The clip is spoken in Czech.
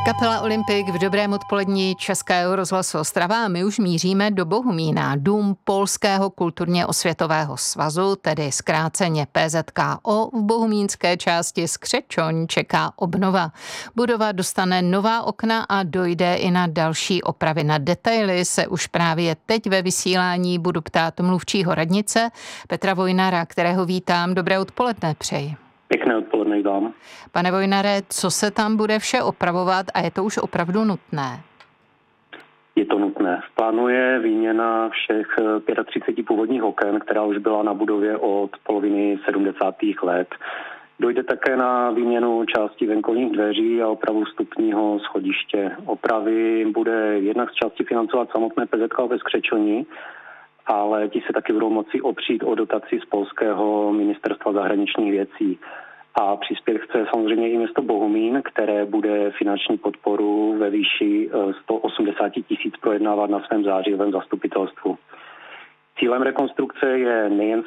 Kapela Olympik v dobrém odpolední Českého rozhlasu Ostrava. My už míříme do Bohumína, dům Polského kulturně osvětového svazu, tedy zkráceně PZKO. V bohumínské části Skřečoň čeká obnova. Budova dostane nová okna a dojde i na další opravy. Na detaily se už právě teď ve vysílání budu ptát mluvčího radnice Petra Vojnara, kterého vítám. Dobré odpoledne přeji. Pěkné odpoledne vám. Pane Vojnare, co se tam bude vše opravovat a je to už opravdu nutné? Je to nutné. V plánu je výměna všech 35 původních oken, která už byla na budově od poloviny 70. let. Dojde také na výměnu části venkovních dveří a opravu vstupního schodiště. Opravy bude jednak z části financovat samotné PZK ve Skřečoni, ale ti se taky budou moci opřít o dotaci z polského ministerstva zahraničních věcí. A přispět chce samozřejmě i město Bohumín, které bude finanční podporu ve výši 180 000 projednávat na svém zářijovém zastupitelstvu. Cílem rekonstrukce je nejen